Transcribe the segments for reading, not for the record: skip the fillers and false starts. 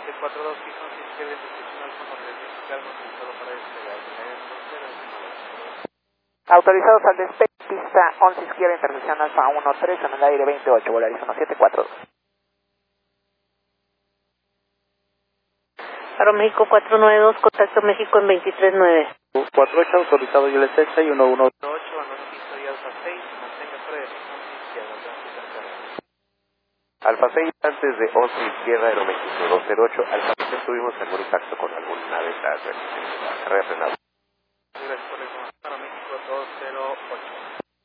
742, piso izquierda, intersección Alfa con 3000, calma, autorizado para despegar. Autorizados al despegue, pista 11 izquierda, intersección Alfa 13, en el aire 28, Volaris 1742. Aeroméxico 492, contacto México en 239. 48, autorizado y el 11 y 11. 8, abandono pista y Alfa 6, mantenga fuera de pista 11 izquierda, tránsito en carga. Alfa 6, antes de 11 izquierda, Aeroméxico 208, Alfa 6, tuvimos algún impacto con alguna de las carreras frenadas. Gracias por la información, Aeroméxico 208.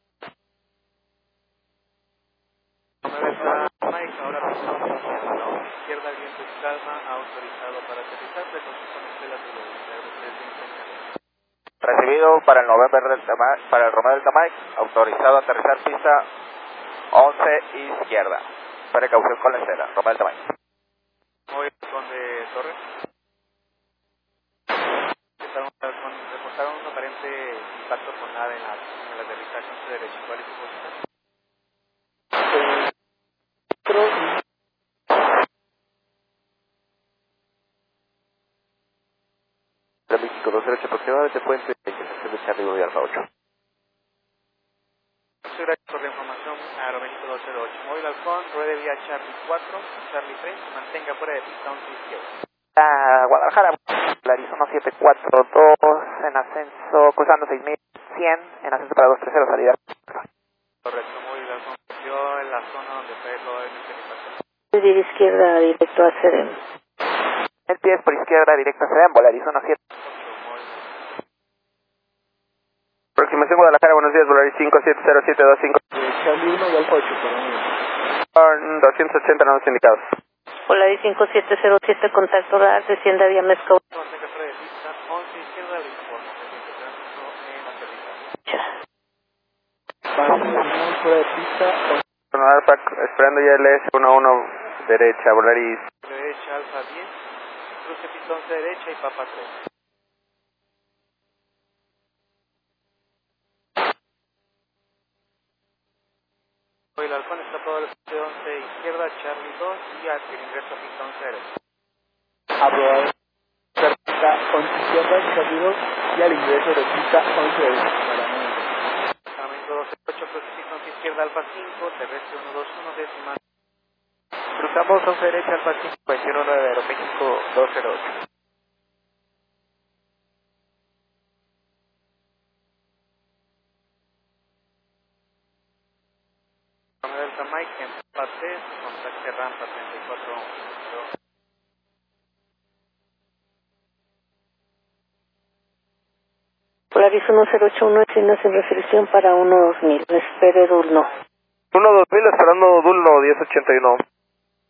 Mike, ahora pisamos izquierda, viento y calma, autorizado para aterrizar, precaución con estela turbulencia. Recibido para el para el Romeo Delta Mike, autorizado a aterrizar pista 11 izquierda. Precaución con la estela, Romeo Delta Mike. Hoy con de Torres. Reportaron un aparente impacto con nave en el aterrizaje en su derecha. ¿Cuál es su posición? México 208 aproximadamente, puente de intersección de Charlie 1 y Alfa 8. Muchas gracias por la información, Aeroméxico 208. Móvil Halcón, ruede vía Charlie 4, Charlie 3, mantenga fuera de pista 11 izquierda. Guadalajara, Volaris 1742, en ascenso, cruzando 6100, en ascenso para 230, salida. Correcto, Móvil Halcón, yo en la zona donde fue probablemente el impacto. De izquierda, directo a CDM. El pie es por izquierda, directo a CDM, Volaris 17. Aproximación Guadalajara, buenos días, Volaris 570725. Charlie 1 y Alfa 8, Son 280 nodos indicados. Volaris 5707, contacto radar, descienda vía Mezco. Mantenga fuera de pista 11 izquierda, le informo que tránsito fuera de pista. Alfa, esperando ya el S11 derecha, Volaris. Derecha, Alfa 10, cruce pista 11 derecha y Papa 3. El halcón está todo el pista 11 izquierda, Charlie 2 y al ingreso a pista 11 derecha. Aprobado. Pista 11 izquierda, Charlie 2 y al ingreso de pista 11 derecha. Aeroméxico 208, cruce pista 11 izquierda, Alfa 5, terrestre 121, decimal. Cruzamos 11 derecha, Alfa 5, 219 de Aeroméxico 208. Delta Mike en Papa 3, contacte rampa 34. Polaris 1081, signos en reflexión para 12000. Espere Dulno. 12000, esperando Dulno 1081.